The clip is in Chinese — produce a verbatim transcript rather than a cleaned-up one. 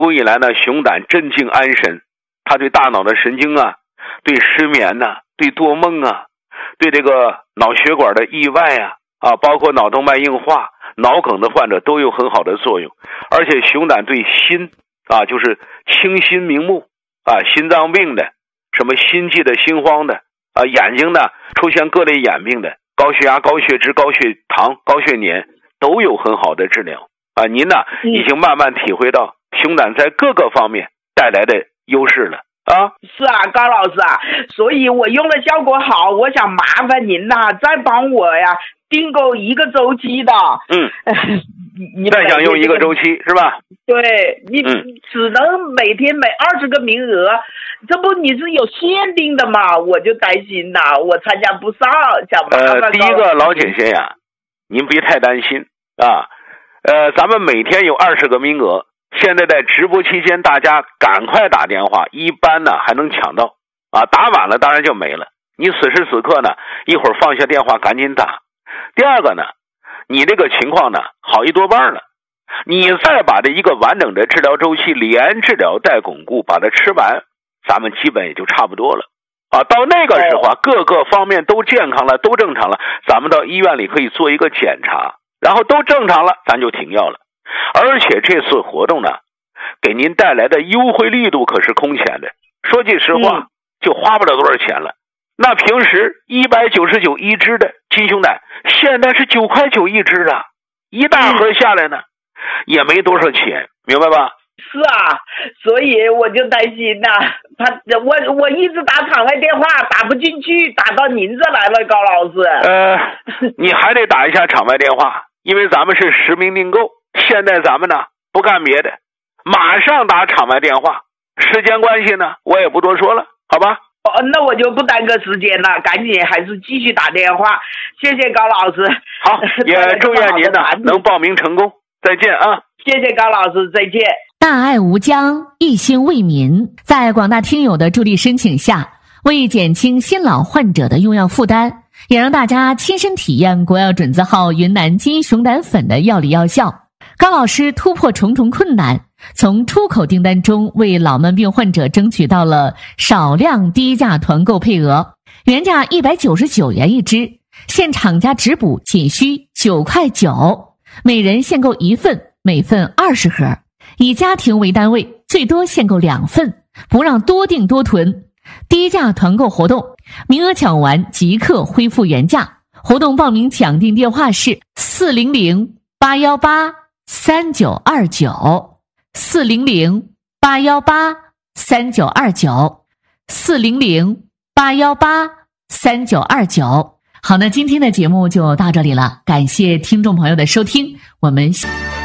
古以来呢，熊胆镇静安神，它对大脑的神经啊，对失眠呐、啊，对多梦啊，对这个脑血管的意外啊，啊，包括脑动脉硬化、脑梗的患者都有很好的作用。而且熊胆对心啊，就是清心明目啊，心脏病的，什么心悸的、心慌的啊，眼睛呢出现各类眼病的，高血压、高血脂、高血糖、高血粘都有很好的治疗啊。您呢已经慢慢体会到熊胆在各个方面带来的优势了啊。 是啊，高老师啊，所以我用的效果好，我想麻烦您呐、啊，再帮我呀订购一个周期的。嗯， 你再想用一个周期是吧？ 对，你只能每天每二十个名额，这不你是有限定的嘛？我就担心呐，我参加不上，想麻烦。 呃，第一个老铁先呀，您别太担心啊。呃，咱们每天有二十个名额，现在在直播期间，大家赶快打电话，一般呢还能抢到啊，打晚了当然就没了。你此时此刻呢，一会儿放下电话赶紧打。第二个呢，你这个情况呢好一多半了，你再把这一个完整的治疗周期连治疗带巩固把它吃完，咱们基本也就差不多了啊。到那个时候啊，各个方面都健康了，都正常了，咱们到医院里可以做一个检查，然后都正常了，咱就停药了。而且这次活动呢，给您带来的优惠力度可是空前的，说句实话，嗯、就花不了多少钱了。那平时一百九十九一支的金熊胆，现在是九块九一支啊，一大盒下来呢，嗯、也没多少钱，明白吧？ 是啊，所以我就担心呐、啊，他我我一直打场外电话打不进去，打到您这来了，高老师。 呃，你还得打一下场外电话，因为咱们是实名订购，现在咱们呢不干别的，马上打场外电话。时间关系呢，我也不多说了，好吧？ 哦，那我就不耽搁时间了，赶紧还是继续打电话。谢谢高老师。 好，也祝愿您呢能报名成功。再见啊！ 谢谢高老师，再见。 大爱无疆，一心为民，在广大听友的助力申请下，为减轻新老患者的用药负担，也让大家亲身体验国药准字号云南金熊胆粉的药理药效。高老师突破重重困难，从出口订单中为老慢病患者争取到了少量低价团购配额，原价一百九十九元一支，现厂家直补仅需九块九，每人限购一份，每份二十盒，以家庭为单位，最多限购两份，不让多订多囤。低价团购活动，名额抢完即刻恢复原价。活动报名抢订电话是四零零八一八三九二九，四零零八一八三九二九，四零零八一八三九二九。好，那今天的节目就到这里了，感谢听众朋友的收听，我们。